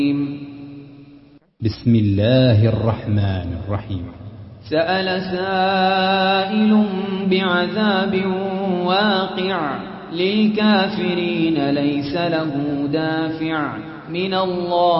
بسم الله الرحمن الرحيم. سأل سائل بعذاب واقع للكافرين ليس له دافع من الله